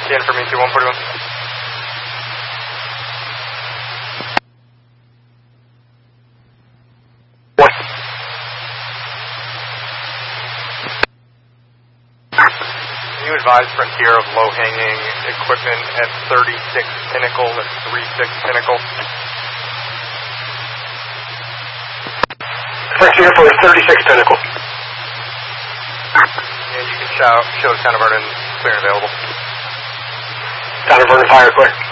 in for me, 2141. Can you advise Frontier of low-hanging equipment at 36 Pinnacle and 36 Pinnacle? Frontier for 36 Pinnacle. Yeah, you can show Town of Vernon clear and available. Town of Vernon fire clear.